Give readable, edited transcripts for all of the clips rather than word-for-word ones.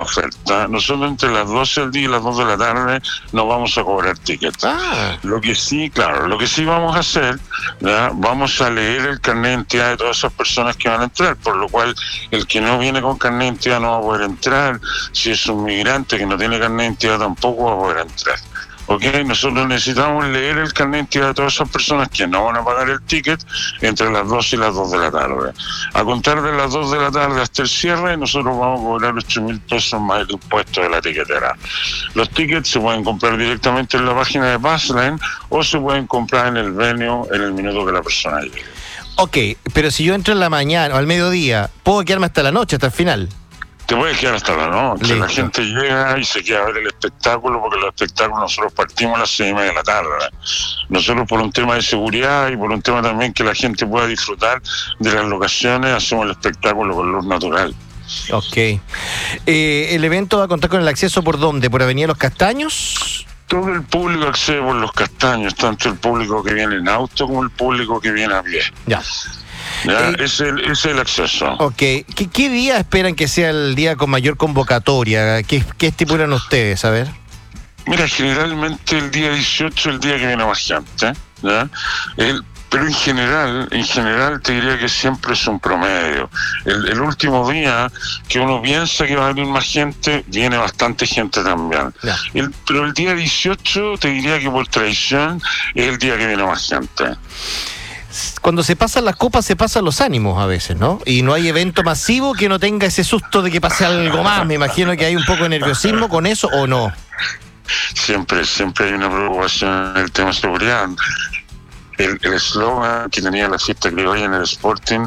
oferta. Nosotros entre las 12 del día y las 2 de la tarde no vamos a cobrar tickets. Lo que sí vamos a hacer, ¿ya? Vamos a leer el carnet de identidad de todas esas personas que van a entrar, por lo cual el que no viene con carnet de identidad no va a poder entrar. Si es un migrante que no tiene carnet de identidad tampoco va a poder entrar. ¿Ok? Nosotros necesitamos leer el carnet de identidad de todas esas personas que no van a pagar el ticket entre las 2 y las 2 de la tarde. A contar de las 2 de la tarde hasta el cierre, nosotros vamos a cobrar 8.000 pesos más el impuesto de la tiquetera. Los tickets se pueden comprar directamente en la página de Passline o se pueden comprar en el venue en el minuto que la persona llegue. Ok, pero si yo entro en la mañana o al mediodía, ¿puedo quedarme hasta la noche, hasta el final? Te puedes quedar hasta la noche. Listo. La gente llega y se queda a ver el espectáculo, porque los espectáculos nosotros partimos a las 6:30 de la tarde. Nosotros, por un tema de seguridad y por un tema también que la gente pueda disfrutar de las locaciones, hacemos el espectáculo con luz natural. Ok. ¿El evento va a contar con el acceso por dónde? ¿Por Avenida Los Castaños? Todo el público accede por Los Castaños, tanto el público que viene en auto como el público que viene a pie. Ya. Es el acceso. Ok. ¿Qué día esperan que sea el día con mayor convocatoria? ¿Qué estipulan ustedes? A ver. Mira, generalmente el día 18 es el día que viene más gente, ¿ya? Pero en general te diría que siempre es un promedio. El último día que uno piensa que va a venir más gente, viene bastante gente también. Pero el día 18 te diría que por tradición es el día que viene más gente. Cuando se pasan las copas se pasan los ánimos a veces, ¿no? Y no hay evento masivo que no tenga ese susto de que pase algo más. Me imagino que hay un poco de nerviosismo con eso, ¿o no? Siempre hay una preocupación en el tema de seguridad. El eslogan que tenía la fiesta criolla en el Sporting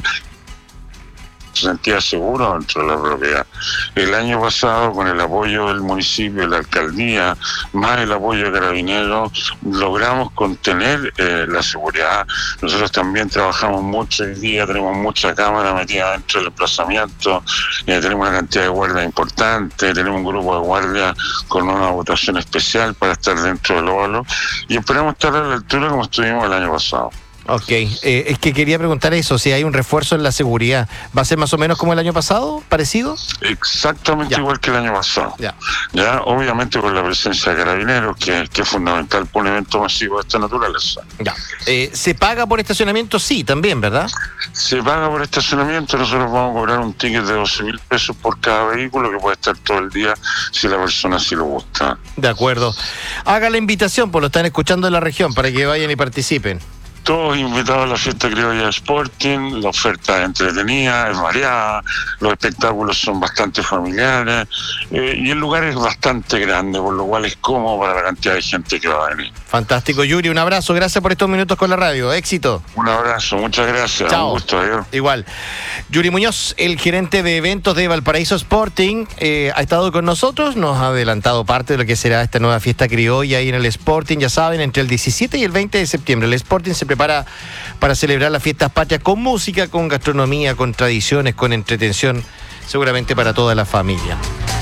se sentía seguro dentro de la propiedad. El año pasado, con el apoyo del municipio, de la alcaldía, más el apoyo de Carabineros, logramos contener la seguridad. Nosotros también trabajamos mucho hoy día, tenemos mucha cámara metida dentro del emplazamiento, tenemos una cantidad de guardias importante, tenemos un grupo de guardias con una votación especial para estar dentro del óvalo y esperamos estar a la altura como estuvimos el año pasado. Ok, es que quería preguntar eso, si hay un refuerzo en la seguridad, ¿va a ser más o menos como el año pasado? ¿Parecido? Exactamente igual que el año pasado. Ya, obviamente con la presencia de Carabineros, que es fundamental para un evento masivo de esta naturaleza. ¿Se paga por estacionamiento? Sí, también, ¿verdad? Se paga por estacionamiento, nosotros vamos a cobrar un ticket de 12.000 pesos por cada vehículo que puede estar todo el día si la persona así lo gusta. De acuerdo. Haga la invitación, pues lo están escuchando en la región, para que vayan y participen. Todos invitados a la fiesta criolla Sporting, la oferta es entretenida, es variada, los espectáculos son bastante familiares y el lugar es bastante grande, por lo cual es cómodo para la cantidad de gente que va a venir. Fantástico, Yuri, un abrazo, gracias por estos minutos con la radio, éxito. Un abrazo, muchas gracias. Chao. Un gusto, adiós. Igual. Yuri Muñoz, el gerente de eventos de Valparaíso Sporting, ha estado con nosotros, nos ha adelantado parte de lo que será esta nueva fiesta criolla ahí en el Sporting, ya saben, entre el 17 y el 20 de septiembre. El Sporting se prepara para celebrar las fiestas patrias con música, con gastronomía, con tradiciones, con entretención, seguramente para toda la familia.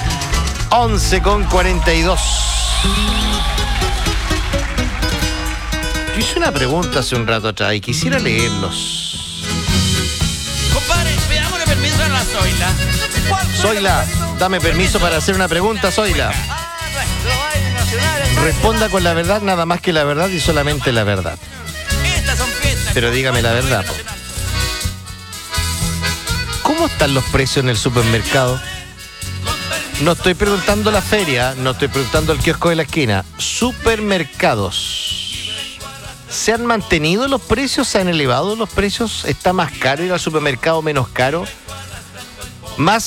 11:42. Yo hice una pregunta hace un rato atrás y quisiera leerlos. Compadre, pidámosle permiso a la Zoila. Zoila, dame permiso para hacer una pregunta, Zoila. Responda con la verdad, nada más que la verdad y solamente la verdad. Pero dígame la verdad, po. ¿Cómo están los precios en el supermercado? No estoy preguntando la feria, no estoy preguntando el kiosco de la esquina. Supermercados. ¿Se han mantenido los precios? ¿Se han elevado los precios? ¿Está más caro ir al supermercado, menos caro? Más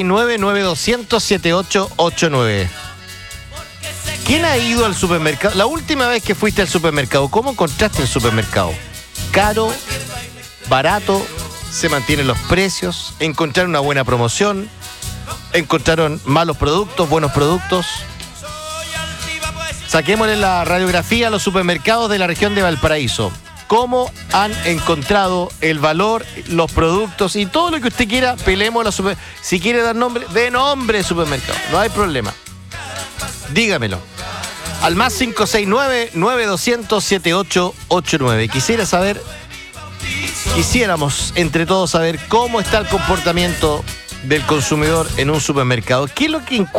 569-9200-7889. ¿Quién ha ido al supermercado? La última vez que fuiste al supermercado, ¿cómo encontraste el supermercado? ¿Caro? ¿Barato? ¿Se mantienen los precios? ¿Encontraron una buena promoción? ¿Encontraron malos productos, buenos productos? Saquémosle la radiografía a los supermercados de la región de Valparaíso. ¿Cómo han encontrado el valor, los productos y todo lo que usted quiera? Peleemos la si quiere dar nombre, dé nombre de supermercado. No hay problema. Dígamelo. Al más 569-9200-7889. Quisiéramos entre todos saber cómo está el comportamiento del consumidor en un supermercado. ¿Qué es lo que